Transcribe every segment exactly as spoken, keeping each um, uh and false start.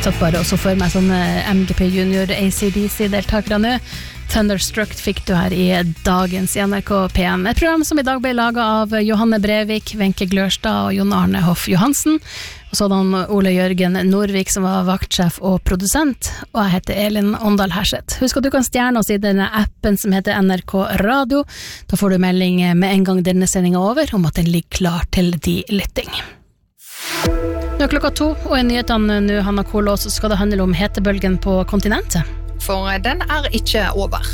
satt bare også for meg sånne M G P Junior A C D C-deltakere nå. Thunderstruck fikk du her i dagens i N R K P M. Et program som i dag ble laget av Johanne Brevik, Wenche Glørstad og Jon Arne Hoff Johansen. Og så den Ole Jørgen Norvik som var vaktsjef og produsent. Og jeg heter Elin Åndal Herseth. Husk at du kan stjerne oss i denne appen som heter N R K Radio. Da får du melding med en gang denne sendingen er over om at den ligger klar til de lytting. Nå er klokka to, og i nyhetene nå, Hanna Kolås, så skal det handle om hetebølgen på kontinentet. For den er ikke over.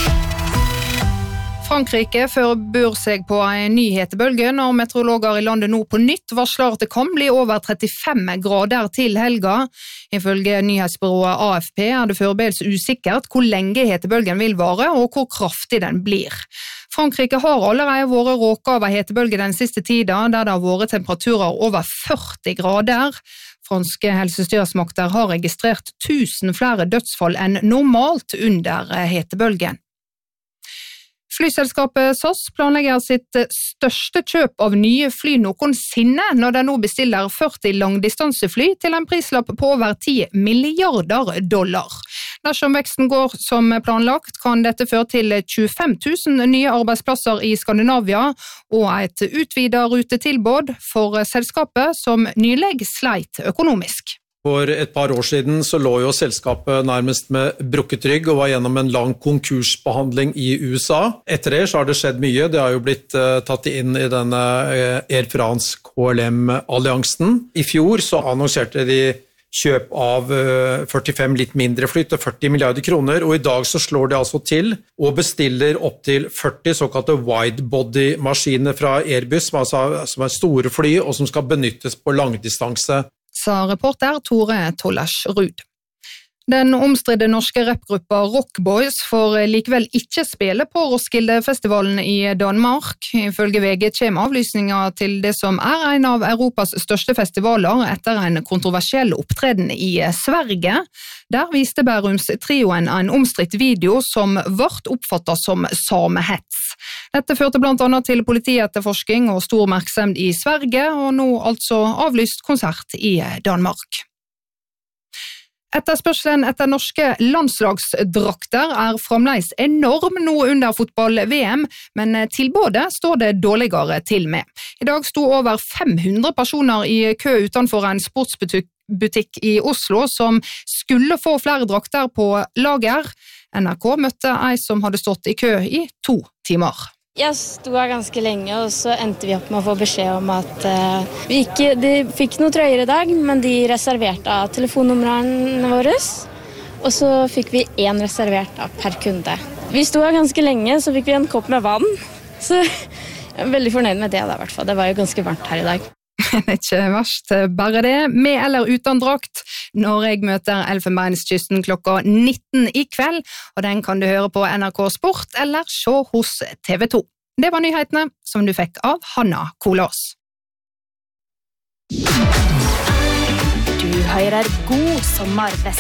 Frankrike forbereder seg på en ny hetebølge når meteorologer i landet nå på nytt varsler at det kan bli over trettifem grader til helga. Ifølge nyhetsbyrået A F P er det foreløpig usikkert hvor lenge hetebølgen vil vare og hvor kraftig den blir. Frankrike har allerede vært råket av hetebølge den siste tiden, der det har vært temperaturer over førti grader. Franske helsestyresmakter har registrert tusen flere dødsfall enn normalt under hetebølgen. Flyselskapet S A S planlegger sitt største kjøp av nye fly noensinne når de nå bestiller førti langdistansefly til en prislapp på over ti milliarder dollar. Dersom veksten går som planlagt, kan dette føre til tjuefem tusen nye arbeidsplasser i Skandinavia og et utvidet rutetilbud for selskapet som nylig sleit økonomisk. For et par år siden så lå jo selskapet nærmest med brukket rygg og var gjennom en lang konkursbehandling i U S A. Etter det så har det skjedd mye. Det har jo blitt uh, tatt inn i denne uh, Air France K L M-alliansen. I fjor så annonserte de kjøp av uh, førtifem litt mindre fly til førti milliarder kroner, og i dag så slår de altså til og bestiller opp til førti såkalte widebody-maskiner fra Airbus, som, altså, som er store fly og som skal benyttes på langdistanse. Sa reporter Tore Tollers Rud. Den omstridte norske rappgruppa Rock Boys får likevel ikke spille på Roskilde-festivalen i Danmark. Ifølge V G kommer avlysninger til det som er en av Europas største festivaler etter en kontroversiell opptreden i Sverige. Der viste Bærums-trioen en omstridt video som ble oppfattet som samehets. Dette førte blant annet til politietterforsking og stor oppmerksomhet i Sverige, og nå altså avlyst konsert i Danmark. Etterspørselen etter norske landslagsdrakter er fremdeles enorm nå under fotball-V M, men tilbudet står det dårligere til med. I dag sto over fem hundre personer i kø utenfor en sportsbutikk butikk i Oslo som skulle få flere drakter på lager. N R K møtte ei som hadde stått i kø i to timer. Jeg sto her ganske lenge, og så endte vi opp med å få beskjed om at uh, vi ikke de fikk noe trøyer i dag, men de reserverte av telefonnumrene våre, og så fikk vi en reservert av per kunde. Vi sto her ganske lenge, så fikk vi en kopp med vann, så jeg er veldig fornøyd med det da, i hvert fall. Det var jo ganske varmt her i dag. Det er ikke verst, bare det, med eller uten drakt, når jeg møter Elfenbenskysten klokka nitten i kveld, og den kan du høre på N R K Sport eller se hos T V to. Det var nyhetene som du fikk av Hanna Kolås. Du hører God sommer.